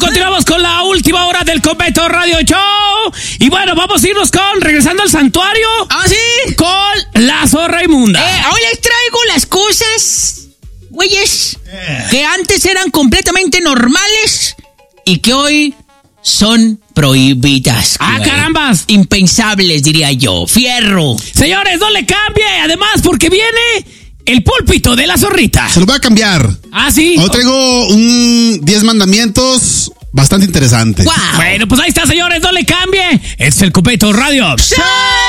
Continuamos con la última hora del Cometo Radio Show. Y bueno, vamos a irnos regresando al santuario. ¿Ah, sí? Con la zorra inmunda. Hoy les traigo las cosas, güeyes, que antes eran completamente normales y que hoy son prohibidas. ¡Ah, carambas! Impensables, diría yo. Fierro. Señores, no le cambie. Además, porque viene el púlpito de la zorrita. Se lo voy a cambiar. ¿Ah, sí? Hoy traigo un 10 mandamientos bastante interesante. ¡Wow! Bueno, pues ahí está, señores. No le cambie. Es el Cometo Radio Show.